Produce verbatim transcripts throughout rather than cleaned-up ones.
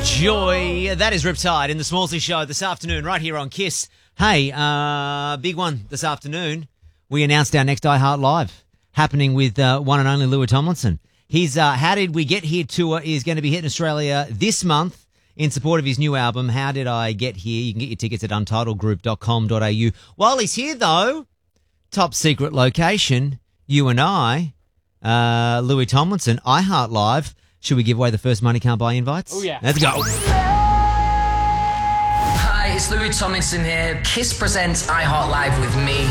Joy. That is Riptide in the Smallsy Show this afternoon, right here on Kiss. Hey, uh, big one this afternoon. We announced our next iHeart Live happening with uh, one and only Louis Tomlinson. His uh, How Did We Get Here tour is going to be hitting Australia this month in support of his new album, How Did I Get Here? You can get your tickets at untitled group dot com dot a u. While he's here, though, top secret location, you and I, uh, Louis Tomlinson, iHeart Live. Should we give away the first Money Can't Buy invites? Oh, yeah. Let's go. Hi, it's Louis Tomlinson here. Kiss presents iHeart Live with me.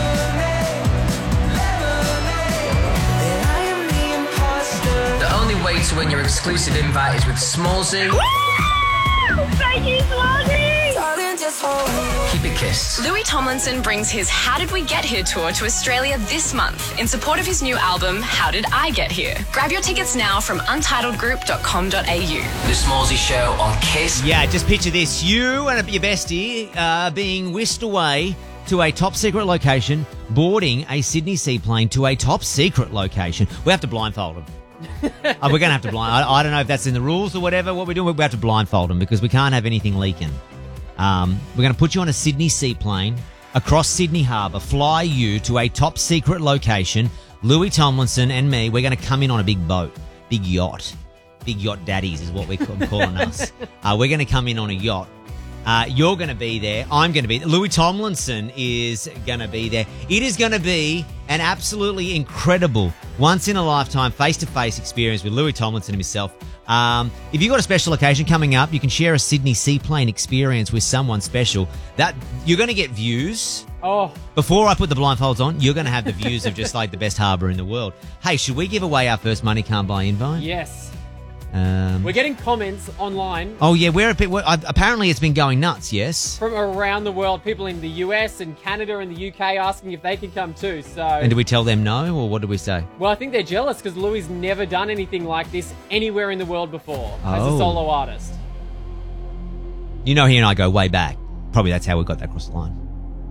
The only way to win your exclusive invite is with Smallsy. Thank you, Smallsy! Keep it kissed. Louis Tomlinson brings his How Did We Get Here tour to Australia this month in support of his new album, How Did I Get Here? Grab your tickets now from untitled group dot com dot a u. The Smallsy Show on Kiss. Yeah, just picture this. You and your bestie uh, being whisked away to a top secret location, boarding a Sydney seaplane to a top secret location. We have to blindfold them. uh, we're going to have to blind. I, I don't know if that's in the rules or whatever. What we're doing, we have to blindfold them because we can't have anything leaking. Um, we're going to put you on a Sydney seaplane across Sydney Harbour, fly you to a top secret location. Louis Tomlinson and me, we're going to come in on a big boat, big yacht. Big yacht daddies is what we're calling us. Uh, we're going to come in on a yacht. Uh, you're going to be there. I'm going to be there. Louis Tomlinson is going to be there. It is going to be an absolutely incredible, once-in-a-lifetime, face-to-face experience with Louis Tomlinson himself. Um, if you've got a special occasion coming up, you can share a Sydney seaplane experience with someone special. That you're going to get views. Oh. Before I put the blindfolds on, you're going to have the views of just like the best harbour in the world. Hey, should we give away our first Money Can't Buy invite? Yes. Um, We're getting comments online oh, yeah. We're a bit, we're, uh, apparently it's been going nuts, yes? from around the world. People in the U S and Canada and the U K asking if they can come too. So, And do we tell them no, or what do we say? well, I think they're jealous because Louis never done anything like this anywhere in the world before as Oh. a solo artist. You know, he and I go way back. Probably that's how we got that across the line.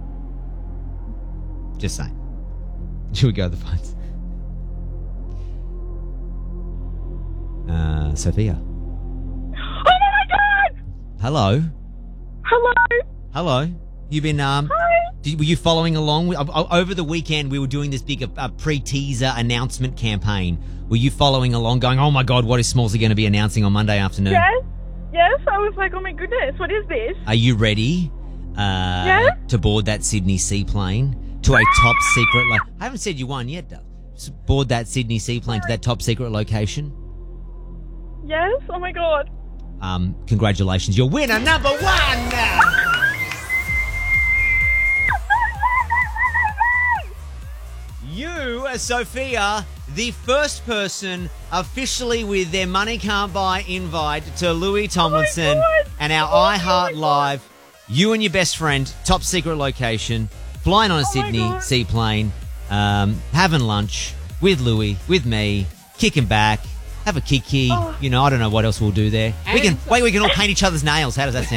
Just saying. Should we go to the phones? Uh, Sophia. Oh my god! Hello. Hello? Hello. You been, um, Hi? did, were you following along? Uh, uh, Over the weekend, we were doing this big uh, pre-teaser announcement campaign. Were you following along going, oh my God, what is Smallsy going to be announcing on Monday afternoon? Yes? Yes? I was like, oh my goodness, what is this? Are you ready uh, Yeah? to board that Sydney seaplane to a top secret... Lo- I haven't said you won yet, Dove. S- Board that Sydney seaplane to that top secret location. Yes? Oh my god. Um, congratulations, you're winner number one! You, uh, Sophia, the first person officially with their Money Can't Buy invite to Louis Tomlinson God. and our Oh iHeart my Live. You and your best friend, top secret location, flying on a Oh my Sydney God. seaplane, um, having lunch with Louis, with me, kicking back, have a kiki. Oh. You know, I don't know what else we'll do there. we can And- wait. We can all paint each other's nails. How does that sound?